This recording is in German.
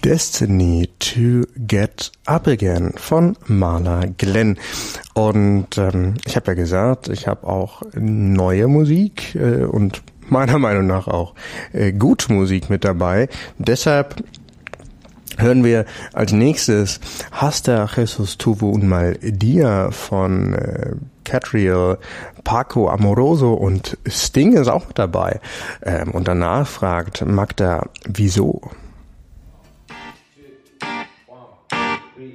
Destiny to Get Up Again von Marla Glenn. Und ich habe ja gesagt, ich habe auch neue Musik und meiner Meinung nach auch gute Musik mit dabei. Deshalb hören wir als nächstes Hasta Jesus Tuvo un Mal Dia von Catriel, Paco Amoroso und Sting ist auch mit dabei. Und danach fragt Magda, wieso?